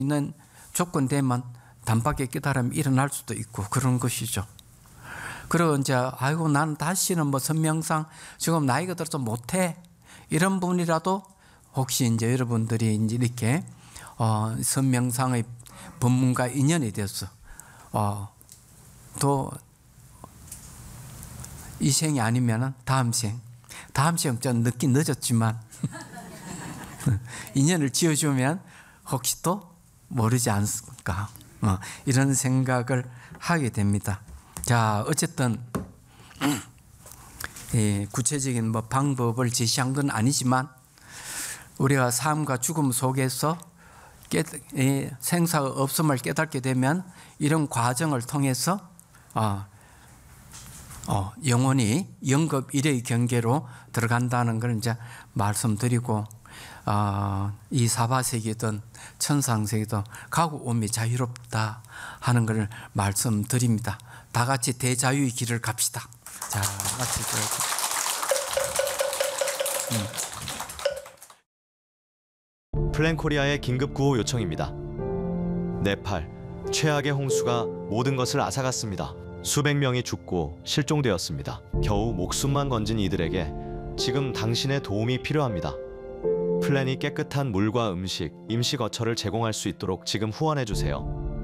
있는 조건 되면 단박에 깨달음이 일어날 수도 있고 그런 것이죠. 그리고 이제 아이고 나는 다시는 뭐 선명상 지금 나이가 들어서 못해 이런 분이라도 혹시 이제 여러분들이 이제 이렇게 선명상의 법문과 인연이 돼서 또 이 생이 아니면은 다음 생 좀 늦긴 늦었지만 인연을 지어주면 혹시 또 모르지 않을까 이런 생각을 하게 됩니다. 자, 어쨌든 구체적인 뭐 방법을 제시한 건 아니지만 우리가 삶과 죽음 속에서 생사가 없음을 깨닫게 되면 이런 과정을 통해서 영혼이 영급 일의 경계로 들어간다는 걸 이제 말씀드리고 이 사바세계든 천상세계든 가고 오미 자유롭다 하는 걸 말씀드립니다. 다 같이 대자유의 길을 갑시다. 자, 같이 플랜코리아의 긴급 구호 요청입니다. 네팔, 최악의 홍수가 모든 것을 앗아갔습니다. 수백 명이 죽고 실종되었습니다. 겨우 목숨만 건진 이들에게 지금 당신의 도움이 필요합니다. 플랜이 깨끗한 물과 음식, 임시 거처를 제공할 수 있도록 지금 후원해주세요.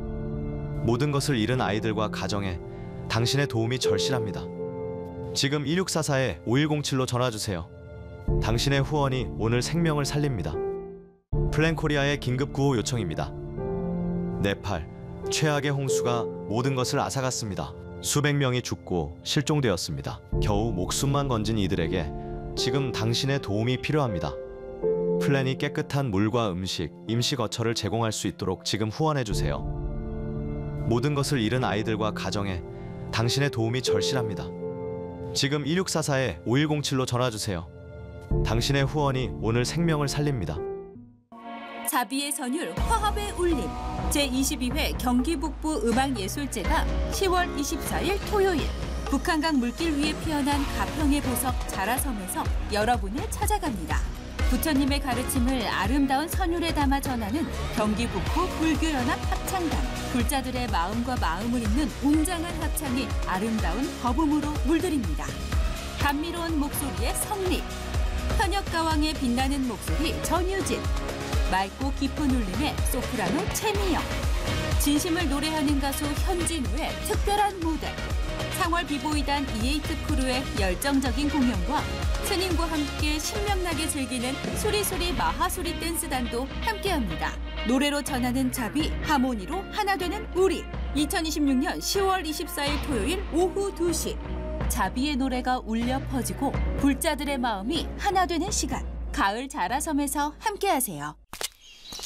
모든 것을 잃은 아이들과 가정에 당신의 도움이 절실합니다. 지금 1644-5107로 전화주세요. 당신의 후원이 오늘 생명을 살립니다. 플랜코리아의 긴급 구호 요청입니다. 네팔, 최악의 홍수가 모든 것을 앗아갔습니다. 수백 명이 죽고 실종되었습니다. 겨우 목숨만 건진 이들에게 지금 당신의 도움이 필요합니다. 플랜이 깨끗한 물과 음식, 임시 거처를 제공할 수 있도록 지금 후원해주세요. 모든 것을 잃은 아이들과 가정에 당신의 도움이 절실합니다. 지금 1644-5107로 전화주세요. 당신의 후원이 오늘 생명을 살립니다. 자비의 선율, 화합의 울림. 제22회 경기북부 음악예술제가 10월 24일 토요일 북한강 물길 위에 피어난 가평의 보석 자라섬에서 여러분을 찾아갑니다. 부처님의 가르침을 아름다운 선율에 담아 전하는 경기북부 불교연합 합창단. 불자들의 마음과 마음을 잇는 웅장한 합창이 아름다운 거붐으로 물들입니다. 감미로운 목소리의 성립. 현역가왕의 빛나는 목소리 전유진. 맑고 깊은 울림의 소프라노 최미영. 진심을 노래하는 가수 현진우의 특별한 무대. 상월 비보이단 이에이트 크루의 열정적인 공연과 스님과 함께 신명나게 즐기는 수리수리 마하수리 댄스단도 함께합니다. 노래로 전하는 자비, 하모니로 하나 되는 우리. 2026년 10월 24일 토요일 오후 2시. 자비의 노래가 울려 퍼지고 불자들의 마음이 하나 되는 시간. 가을 자라섬에서 함께하세요.